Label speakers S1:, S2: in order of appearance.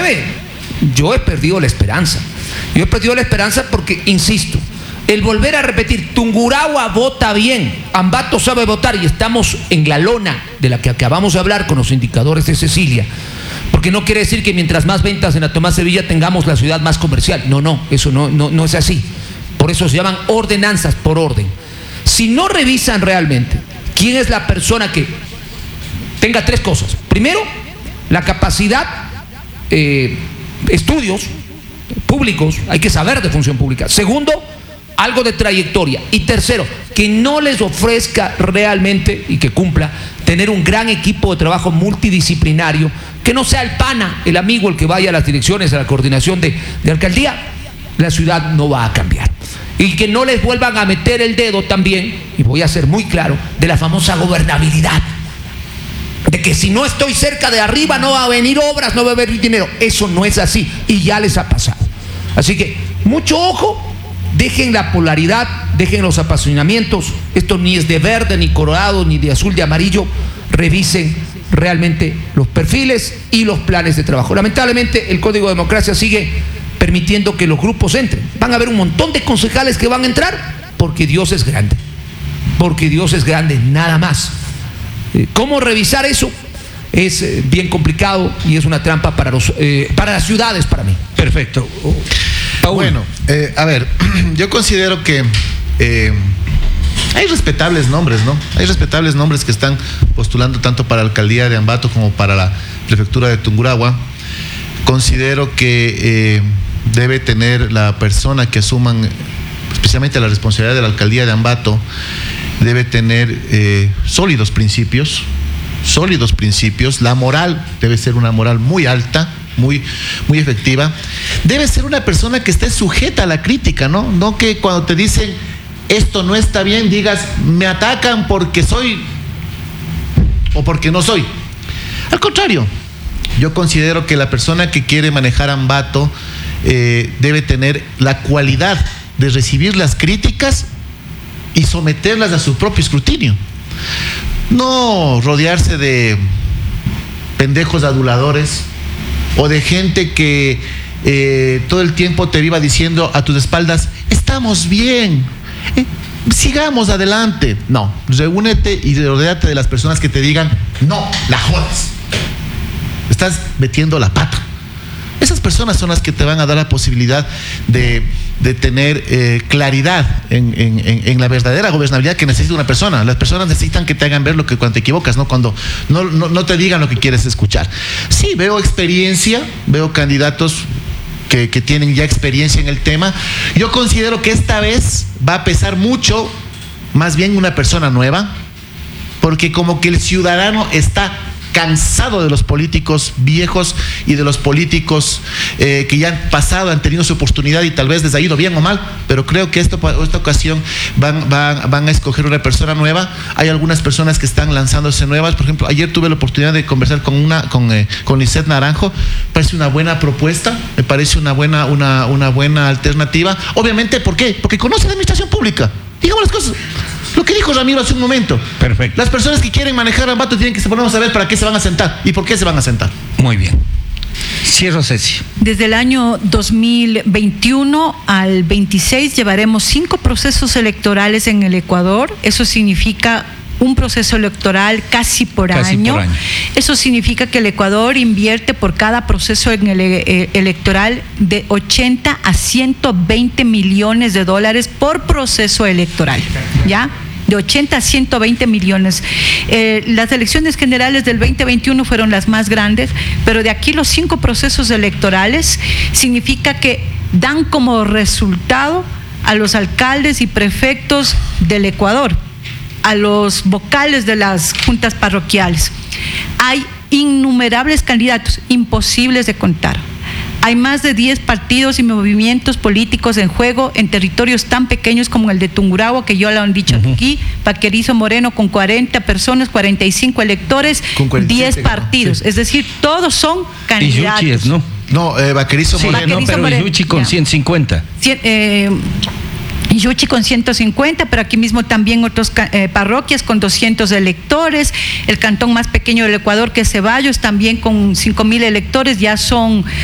S1: 2019 yo he perdido la esperanza. Yo he perdido la esperanza porque, insisto, el volver a repetir, Tungurahua vota bien, Ambato sabe votar, y estamos en la lona de la que acabamos de hablar con los indicadores de Cecilia, porque no quiere decir que mientras más ventas en la Tomás Sevilla tengamos la ciudad más comercial. No, eso no es así. Por eso se llaman ordenanzas por orden. Si no revisan realmente quién es la persona que tenga tres cosas: primero, la capacidad, estudios públicos, hay que saber de función pública; segundo, algo de trayectoria; y tercero, que no les ofrezca realmente y que cumpla tener un gran equipo de trabajo multidisciplinario, que no sea el pana, el amigo, el que vaya a las direcciones, a la coordinación de alcaldía. La ciudad no va a cambiar. Y que no les vuelvan a meter el dedo también, y voy a ser muy claro, de la famosa gobernabilidad, de que si no estoy cerca de arriba no va a venir obras, no va a haber dinero. Eso no es así, y ya les ha pasado. Así que mucho ojo, dejen la polaridad, dejen los apasionamientos. Esto ni es de verde, ni colorado, ni de azul, de amarillo. Revisen realmente los perfiles y los planes de trabajo. Lamentablemente el Código de Democracia sigue permitiendo que los grupos entren. Van a haber un montón de concejales que van a entrar porque Dios es grande. Porque Dios es grande, nada más. ¿Cómo revisar eso? Es bien complicado y es una trampa para las ciudades, para mí.
S2: Perfecto. Paul.
S3: Bueno, a ver, yo considero que hay respetables nombres, ¿no? Hay respetables nombres que están postulando tanto para la alcaldía de Ambato como para la prefectura de Tungurahua. Considero que debe tener la persona que asuman especialmente la responsabilidad de la alcaldía de Ambato, debe tener sólidos principios. La moral debe ser una moral muy alta, muy efectiva. Debe ser una persona que esté sujeta a la crítica, ¿no? No que cuando te dicen esto no está bien digas me atacan porque soy o porque no soy. Al contrario, yo considero que la persona que quiere manejar Ambato debe tener la cualidad de recibir las críticas y someterlas a su propio escrutinio. No rodearse de pendejos aduladores o de gente que todo el tiempo te viva diciendo a tus espaldas, estamos bien, sigamos adelante. No, reúnete y rodéate de las personas que te digan, no, la jodas, estás metiendo la pata. Esas personas son las que te van a dar la posibilidad de tener claridad en la verdadera gobernabilidad que necesita una persona. Las personas necesitan que te hagan ver cuando te equivocas, no cuando no te digan lo que quieres escuchar. Sí, veo experiencia, veo candidatos que tienen ya experiencia en el tema. Yo considero que esta vez va a pesar mucho, más bien una persona nueva, porque como que el ciudadano está cansado de los políticos viejos y de los políticos que ya han pasado, han tenido su oportunidad y tal vez les ha ido bien o mal, pero creo que esta ocasión van a escoger una persona nueva. Hay algunas personas que están lanzándose nuevas. Por ejemplo, ayer tuve la oportunidad de conversar con Lisette Naranjo. Me parece una buena propuesta, me parece una buena alternativa. Obviamente, ¿por qué? Porque conoce la administración pública. Digamos las cosas. Lo que dijo Ramiro hace un momento.
S2: Perfecto.
S3: Las personas que quieren manejar Ambato tienen que ponernos a ver para qué se van a sentar y por qué se van a sentar.
S2: Muy bien. Cierro, Ceci.
S4: Desde el año 2021 al 26 llevaremos 5 procesos electorales en el Ecuador. Eso significa un proceso electoral casi por año. Eso significa que el Ecuador invierte por cada proceso en el electoral de 80 a 120 millones de dólares por proceso electoral, ¿ya? De 80 a 120 millones. Las elecciones generales del 2021 fueron las más grandes, pero de aquí los 5 procesos electorales significa que dan como resultado a los alcaldes y prefectos del Ecuador, a los vocales de las juntas parroquiales. Hay innumerables candidatos, imposibles de contar. Hay más de 10 partidos y movimientos políticos en juego en territorios tan pequeños como el de Tungurahua, que ya lo han dicho aquí, Vaquerizo Moreno con 40 personas, 45 electores, 10 partidos. Sí. Es decir, todos son candidatos.
S2: Y Yuchi es, ¿no?
S3: No, Vaquerizo
S2: sí,
S3: Moreno.
S2: No, pero Moreno, Yuchi con ya. 150.
S4: Yuchi con 150, pero aquí mismo también otras parroquias con 200 electores. El cantón más pequeño del Ecuador, que es Ceballos, también con 5,000 electores, ya son